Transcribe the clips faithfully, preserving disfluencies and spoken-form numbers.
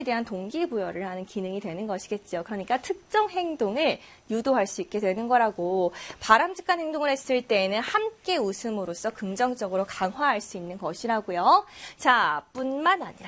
대한 동기부여를 하는 기능이 되는 것이겠죠. 그러니까 특정 행동을 유도할 수 있게 되는 거라고. 바람직한 행동을 했을 때에는 함께 웃음으로써 긍정적으로 강화할 수 있는 것이라고요. 자, 뿐만 아니라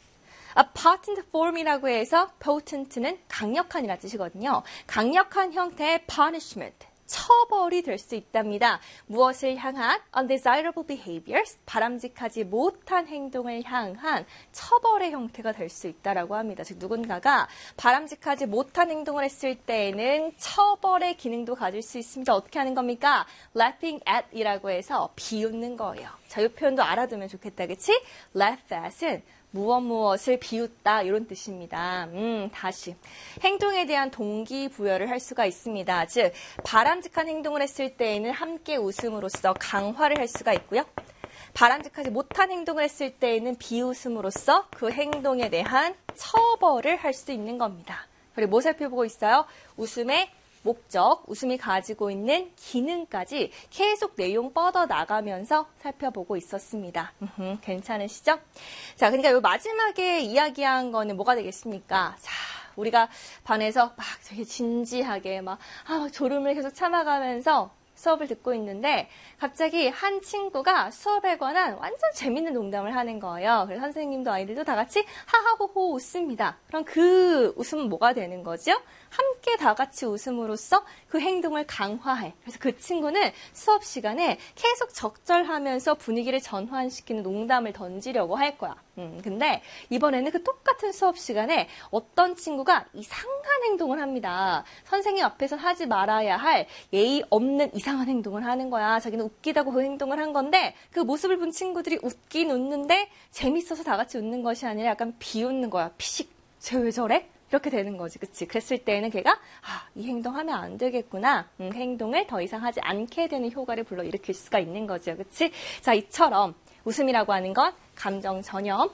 A potent form이라고 해서 potent는 강력한이라는 뜻이거든요. 강력한 형태의 punishment, 처벌이 될 수 있답니다. 무엇을 향한 undesirable behaviors, 바람직하지 못한 행동을 향한 처벌의 형태가 될 수 있다라고 합니다. 즉 누군가가 바람직하지 못한 행동을 했을 때에는 처벌의 기능도 가질 수 있습니다. 어떻게 하는 겁니까? laughing at 이라고 해서 비웃는 거예요. 자, 이 표현도 알아두면 좋겠다, 그치? laugh at은 무엇 무엇을 비웃다 이런 뜻입니다. 음, 다시 행동에 대한 동기부여를 할 수가 있습니다. 즉 바람직한 행동을 했을 때에는 함께 웃음으로써 강화를 할 수가 있고요. 바람직하지 못한 행동을 했을 때에는 비웃음으로써 그 행동에 대한 처벌을 할 수 있는 겁니다. 그리고 뭐 살펴보고 있어요? 웃음의 목적, 웃음이 가지고 있는 기능까지 계속 내용 뻗어 나가면서 살펴보고 있었습니다. 음흠, 괜찮으시죠? 자, 그러니까 이 마지막에 이야기한 거는 뭐가 되겠습니까? 자, 우리가 반에서 막 되게 진지하게 막 아, 졸음을 계속 참아가면서 수업을 듣고 있는데 갑자기 한 친구가 수업에 관한 완전 재밌는 농담을 하는 거예요. 그래서 선생님도 아이들도 다 같이 하하호호 웃습니다. 그럼 그 웃음은 뭐가 되는 거죠? 함께 다 같이 웃음으로써 그 행동을 강화해. 그래서 그 친구는 수업 시간에 계속 적절하면서 분위기를 전환시키는 농담을 던지려고 할 거야. 음, 근데 이번에는 그 똑같은 수업 시간에 어떤 친구가 이상한 행동을 합니다. 선생님 앞에서 하지 말아야 할 예의 없는 이상한 행동을 하는 거야. 자기는 웃기다고 그 행동을 한 건데 그 모습을 본 친구들이 웃긴 웃는데 재밌어서 다 같이 웃는 것이 아니라 약간 비웃는 거야. 피식, 쟤 왜 저래? 이렇게 되는 거지, 그치? 그랬을 때는 걔가 아, 이 행동하면 안 되겠구나. 음, 행동을 더 이상 하지 않게 되는 효과를 불러일으킬 수가 있는 거죠, 그치? 자, 이처럼 웃음이라고 하는 건 감정 전염,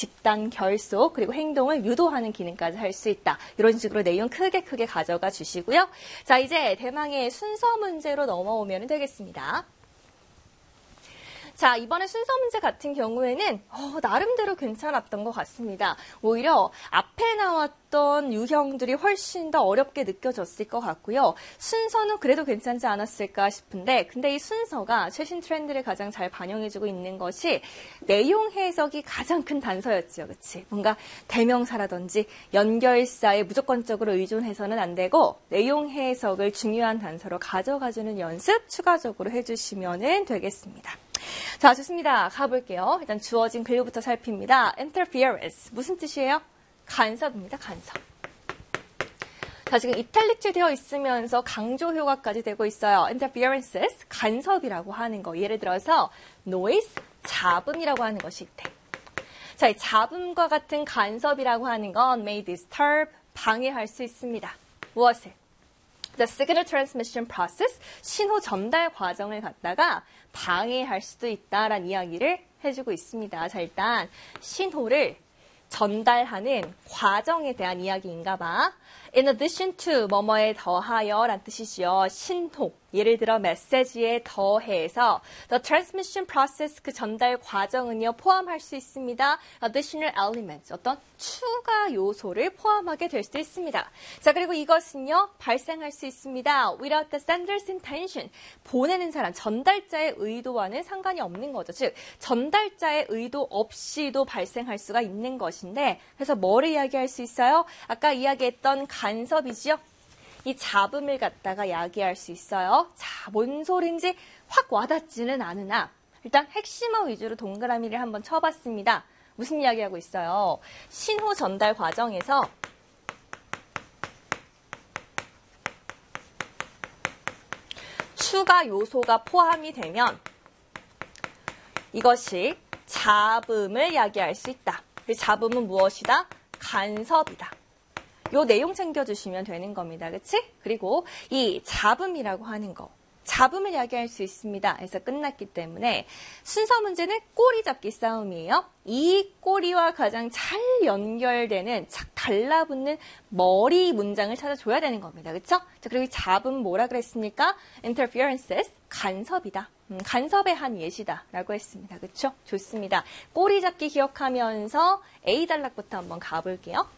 집단 결속, 그리고 행동을 유도하는 기능까지 할 수 있다. 이런 식으로 내용 크게 크게 가져가 주시고요. 자, 이제 대망의 순서 문제로 넘어오면 되겠습니다. 자, 이번에 순서 문제 같은 경우에는 어, 나름대로 괜찮았던 것 같습니다. 오히려 앞에 나왔던 유형들이 훨씬 더 어렵게 느껴졌을 것 같고요. 순서는 그래도 괜찮지 않았을까 싶은데 근데 이 순서가 최신 트렌드를 가장 잘 반영해주고 있는 것이 내용 해석이 가장 큰 단서였죠. 그치? 뭔가 대명사라든지 연결사에 무조건적으로 의존해서는 안 되고 내용 해석을 중요한 단서로 가져가주는 연습 추가적으로 해주시면 되겠습니다. 자, 좋습니다. 가볼게요. 일단 주어진 글부터 살핍니다. interference. 무슨 뜻이에요? 간섭입니다. 간섭. 자, 지금 이탈릭체 되어 있으면서 강조 효과까지 되고 있어요. interferences, 간섭이라고 하는 거. 예를 들어서 noise, 잡음이라고 하는 것이 있대. 자, 이 잡음과 같은 간섭이라고 하는 건 may disturb, 방해할 수 있습니다. 무엇을? The signal transmission process, 신호 전달 과정을 갖다가 방해할 수도 있다라는 이야기를 해주고 있습니다. 자, 일단 신호를 전달하는 과정에 대한 이야기인가 봐. In addition to, 뭐뭐에 더하여 라는 뜻이죠. 신호, 예를 들어 메시지에 더해서 the transmission process, 그 전달 과정은요 포함할 수 있습니다. additional elements, 어떤 추가 요소를 포함하게 될 수도 있습니다. 자, 그리고 이것은요 발생할 수 있습니다. without the sender's intention, 보내는 사람, 전달자의 의도와는 상관이 없는 거죠. 즉 전달자의 의도 없이도 발생할 수가 있는 것인데, 그래서 뭐를 이야기할 수 있어요? 아까 이야기했던 간섭이지요. 이 잡음을 갖다가 이야기할 수 있어요. 자, 뭔 소린지 확 와닿지는 않으나 일단 핵심어 위주로 동그라미를 한번 쳐봤습니다. 무슨 이야기하고 있어요? 신호 전달 과정에서 추가 요소가 포함이 되면 이것이 잡음을 이야기할 수 있다. 잡음은 무엇이다? 간섭이다. 요 내용 챙겨주시면 되는 겁니다. 그치? 그리고 이 잡음이라고 하는 거, 잡음을 이야기할 수 있습니다. 해서 끝났기 때문에 순서 문제는 꼬리 잡기 싸움이에요. 이 꼬리와 가장 잘 연결되는 착 달라붙는 머리 문장을 찾아줘야 되는 겁니다. 그쵸? 자, 그리고 이 잡음 뭐라 그랬습니까? interferences, 간섭이다. 음, 간섭의 한 예시다라고 했습니다. 그렇죠? 좋습니다. 꼬리 잡기 기억하면서 A 단락부터 한번 가볼게요.